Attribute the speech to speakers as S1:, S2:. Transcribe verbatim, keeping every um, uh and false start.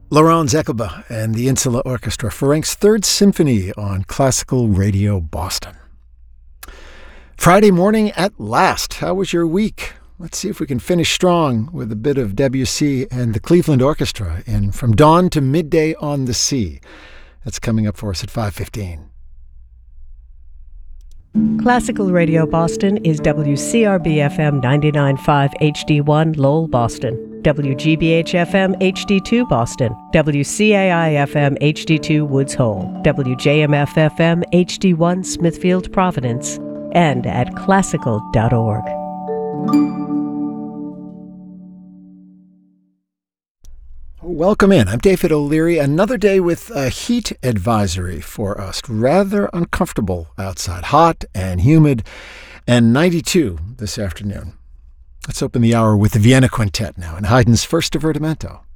S1: Laurent Zekelba and the Insula Orchestra, Ferenc's Third Symphony on Classical Radio Boston. Friday morning at last. How was your week? Let's see if we can finish strong with a bit of Debussy and the Cleveland Orchestra in From Dawn to Midday on the Sea. That's coming up for us at five fifteen.
S2: Classical Radio Boston is W C R B F M ninety-nine point five H D one Lowell, Boston, W G B H F M H D two Boston, W C A I F M H D two Woods Hole, W J M F F M H D one Smithfield, Providence, and at classical dot org.
S1: Welcome in. I'm David O'Leary. Another day with a heat advisory for us. Rather uncomfortable outside. Hot and humid and ninety-two this afternoon. Let's open the hour with the Vienna Quintet now and Haydn's First Divertimento.